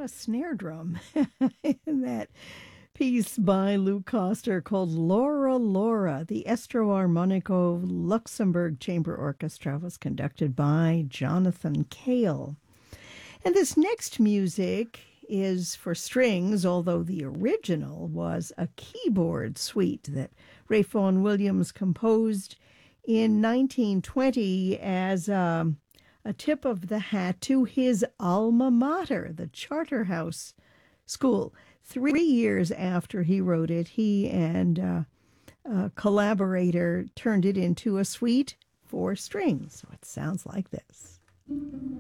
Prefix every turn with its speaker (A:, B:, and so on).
A: a snare drum in that piece by Lou Coster called Laura Laura. The Estro Armonico Luxembourg Chamber Orchestra was conducted by Jonathan Cale. And this next music is for strings, although the original was a keyboard suite that Ray Vaughan Williams composed in 1920 as a tip of the hat to his alma mater, the Charterhouse School. 3 years after he wrote it, he and a collaborator turned it into a suite for strings. So it sounds like this.